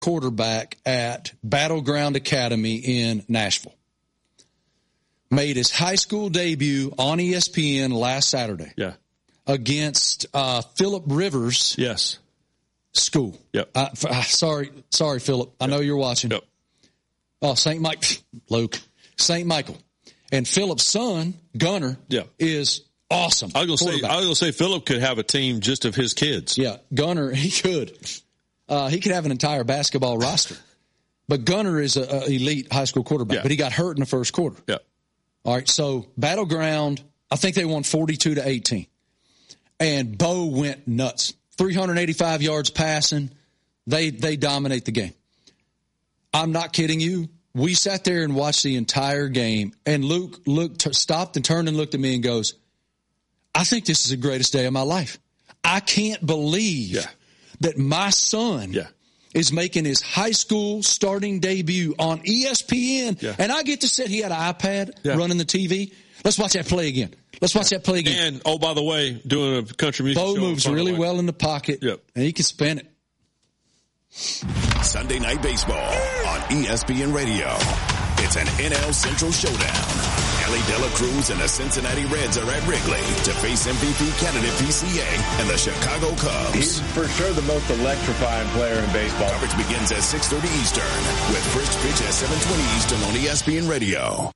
quarterback at Battleground Academy in Nashville. Made his high school debut on ESPN last Saturday. Yeah. Against Phillip Rivers. Yes. School. Yep. Sorry, Phillip. I know you're watching. Yep. Oh, St. Michael. And Phillip's son, Gunner, is awesome. I was going to say Phillip could have a team just of his kids. Yeah, Gunner, he could. He could have an entire basketball roster. But Gunner is an elite high school quarterback, but he got hurt in the first quarter. Yeah. All right, so Battleground, I think they won 42-18. And Bo went nuts. 385 yards passing. They dominate the game. I'm not kidding you. We sat there and watched the entire game, and Luke stopped and turned and looked at me and goes, I think this is the greatest day of my life. I can't believe that my son is making his high school starting debut on ESPN, and I get to sit, he had an iPad running the TV. Let's watch that play again. And, oh, by the way, doing a country music show. Bo moves really well in the pocket, and he can spin it. Sunday Night Baseball on ESPN Radio. It's an NL Central showdown. Ellie De La Cruz and the Cincinnati Reds are at Wrigley to face MVP candidate PCA and the Chicago Cubs. He's for sure the most electrifying player in baseball. Coverage begins at 6:30 Eastern with first pitch at 7:20 Eastern on ESPN Radio.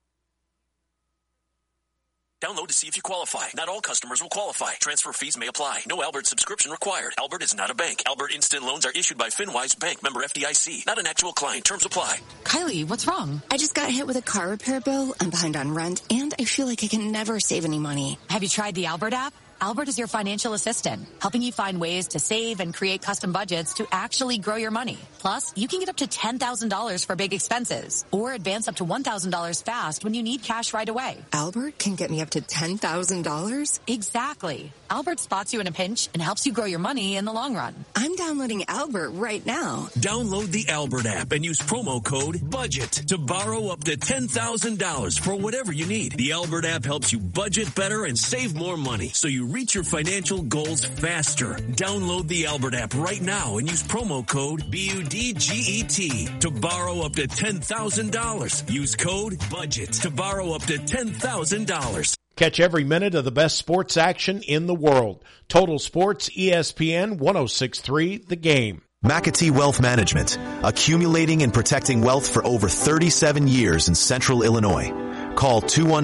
Download to see if you qualify. Not all customers will qualify. Transfer fees may apply. No Albert subscription required. Albert is not a bank. Albert Instant Loans are issued by FinWise Bank, member FDIC. Not an actual client. Terms apply. Kylie, what's wrong? I just got hit with a car repair bill. I'm behind on rent, and I feel like I can never save any money. Have you tried the Albert app? Albert is your financial assistant, helping you find ways to save and create custom budgets to actually grow your money. Plus, you can get up to $10,000 for big expenses or advance up to $1,000 fast when you need cash right away. Albert can get me up to $10,000? Exactly. Albert spots you in a pinch and helps you grow your money in the long run. I'm downloading Albert right now. Download the Albert app and use promo code BUDGET to borrow up to $10,000 for whatever you need. The Albert app helps you budget better and save more money so you reach your financial goals faster. Download the Albert app right now and use promo code BUDGET to borrow up to $10,000. Use code BUDGET to borrow up to $10,000. Catch every minute of the best sports action in the world. Total Sports, ESPN 106.3, The Game. McAtee Wealth Management, accumulating and protecting wealth for over 37 years in Central Illinois. Call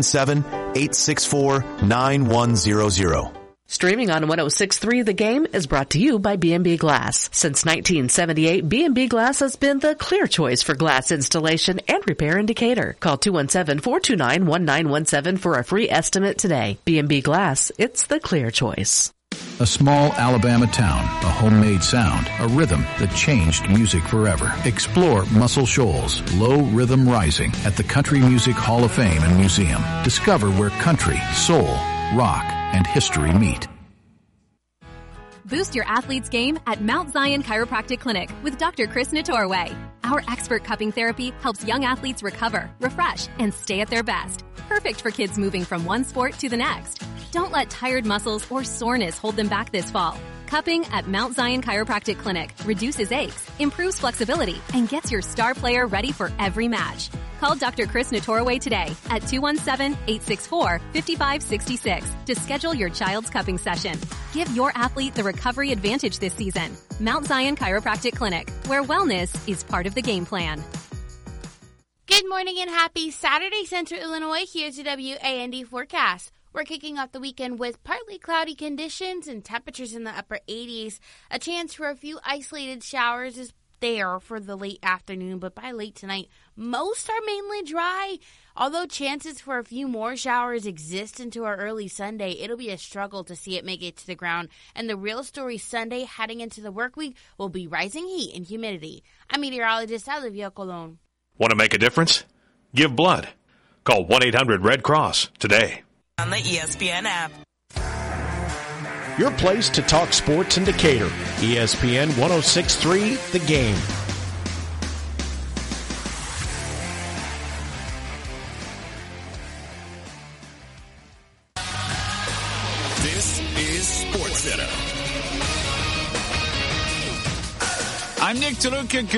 217-864-9100. Streaming on 106.3 The Game is brought to you by B&B Glass. Since 1978, B&B Glass has been the clear choice for glass installation and repair in Decatur. Call 217-429-1917 for a free estimate today. B&B Glass, it's the clear choice. A small Alabama town, a homemade sound, a rhythm that changed music forever. Explore Muscle Shoals, Low Rhythm Rising at the Country Music Hall of Fame and Museum. Discover where country, soul, rock, and history meet. Boost your athlete's game at Mount Zion Chiropractic Clinic with Dr. Chris Natorway. Our expert cupping therapy helps young athletes recover, refresh, and stay at their best. Perfect for kids moving from one sport to the next. Don't let tired muscles or soreness hold them back this fall. Cupping at Mount Zion Chiropractic Clinic reduces aches, improves flexibility, and gets your star player ready for every match. Call Dr. Chris Natorway today at 217-864-5566 to schedule your child's cupping session. Give your athlete the recovery advantage this season. Mount Zion Chiropractic Clinic, where wellness is part of the game plan. Good morning and happy Saturday, Central Illinois. Here's your WAND forecast. We're kicking off the weekend with partly cloudy conditions and temperatures in the upper 80s. A chance for a few isolated showers is there for the late afternoon, but by late tonight, most are mainly dry. Although chances for a few more showers exist into our early Sunday, it'll be a struggle to see it make it to the ground. And the real story Sunday heading into the work week will be rising heat and humidity. I'm meteorologist Olivia Colon. Want to make a difference? Give blood. Call 1-800-RED-CROSS today. On the ESPN app. Your place to talk sports in Decatur. ESPN 106.3, The Game. This is SportsCenter. I'm Nick DeLuca.